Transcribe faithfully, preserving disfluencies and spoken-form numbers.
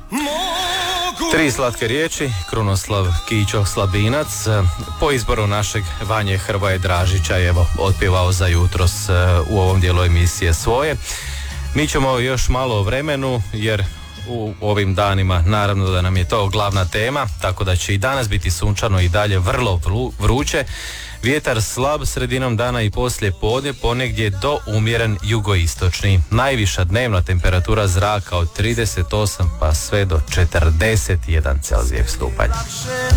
Tri slatke riječi, Krunoslav Kićo Slabinac, po izboru našeg Vanje Hrvoje Dražića, evo, otpjevao za jutros u ovom dijelu emisije svoje. Mi ćemo još malo o vremenu, jer u ovim danima naravno da nam je to glavna tema, tako da će i danas biti sunčano i dalje vrlo vruće. Vjetar slab sredinom dana i poslije podne, ponegdje do umjeren jugoistočni. Najviša dnevna temperatura zraka od trideset osam pa sve do četrdeset jedan Celzijevski stupanj.